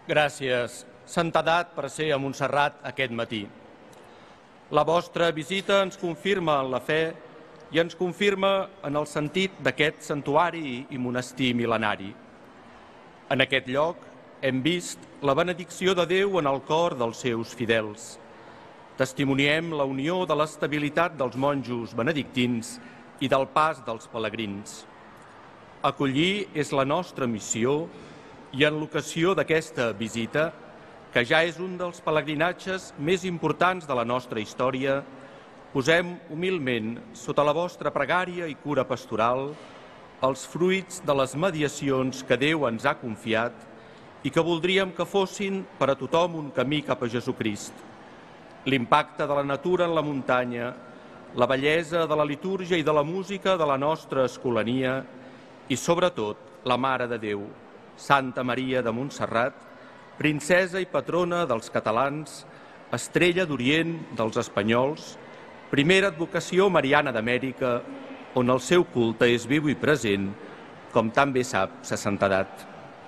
Gràcies, santedat, per ser a Montserrat aquest matí. La vostra visita ens confirma en la fe i ens confirma en el sentit d'aquest santuari i monestir mil·lenari. En aquest lloc hem vist la benedicció de Déu en el cor dels seus fidels. Testimoniem la unió de l'estabilitat dels monjos benedictins i del pas dels pelegrins. Acollir és la nostra missió i en l'ocasió d'aquesta visita, que ja és un dels pelegrinatges més importants de la nostra història, posem humilment sota la vostra pregària i cura pastoral els fruits de les mediacions que Déu ens ha confiat i que voldríem que fossin per a tothom un camí cap a Jesucrist. L'impacte de la natura en la muntanya, la bellesa de la litúrgia i de la música de la nostra escolania i, sobretot, la Mare de Déu, Santa Maria de Montserrat, princesa i patrona dels catalans, estrella d'Orient dels espanyols, primera advocació mariana d'Amèrica, on el seu culte és viu i present, com tan bé sap sa santedat.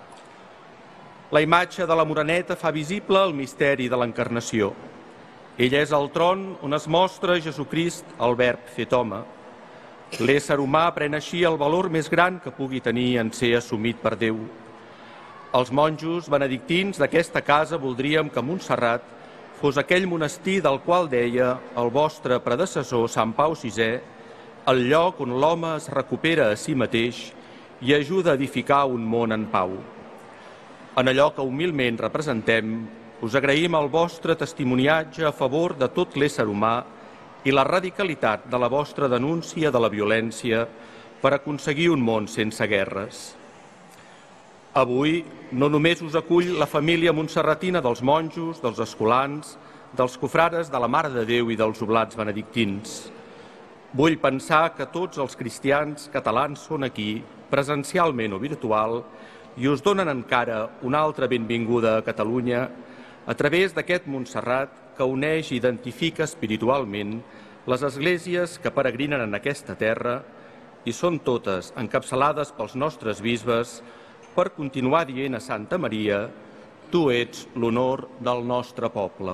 La imatge de la Moreneta fa visible el misteri de l'encarnació. Ella és el tron on es mostra Jesucrist, el Verb fet home. L'ésser humà pren així el valor més gran que pugui tenir en ser assumit per Déu. Els monjos benedictins d'aquesta casa voldríem que Montserrat fos aquell monestir del qual deia el vostre predecessor, Sant Pau VI, el lloc on l'home es recupera a si mateix i ajuda a edificar un món en pau. En allò que humilment representem, us agraïm el vostre testimoniatge a favor de tot l'ésser humà i la radicalitat de la vostra denúncia de la violència per aconseguir un món sense guerres. Avui no només us acull la família montserratina dels monjos, dels escolans, dels cofrares de la Mare de Déu i dels oblats benedictins. Vull pensar que tots els cristians catalans són aquí, presencialment o virtual, i us donen encara una altra benvinguda a Catalunya a través d'aquest Montserrat que uneix i identifica espiritualment les esglésies que peregrinen en aquesta terra i són totes encapçalades pels nostres bisbes per continuar dient a Santa Maria: tu ets l'honor del nostre poble.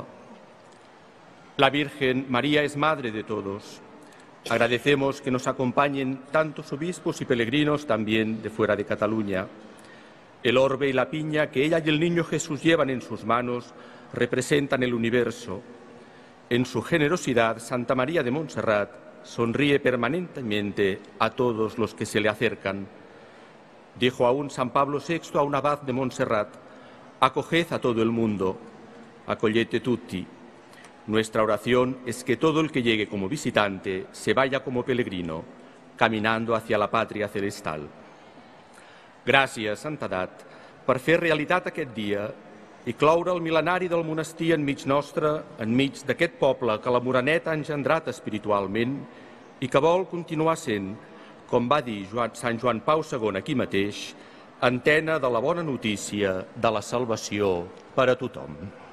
La Virgen María es Madre de todos. Agradecemos que nos acompañen tantos obispos y peregrinos también de fuera de Cataluña. El orbe y la piña que ella y el niño Jesús llevan en sus manos representan el universo. En su generosidad, Santa María de Montserrat sonríe permanentemente a todos los que se le acercan. Dijo aún San Pablo VI a un abad de Montserrat: acoged a todo el mundo, acollete tutti. Nuestra oración es que todo el que llegue como visitante se vaya como peregrino, caminando hacia la patria celestial. Gràcies, santedat, per fer realitat aquest dia i cloure el mil·lenari del monestir enmig nostre, enmig d'aquest poble que la Moreneta ha engendrat espiritualment i que vol continuar sent, com va dir Sant Joan Pau II aquí mateix, antena de la bona notícia de la salvació per a tothom.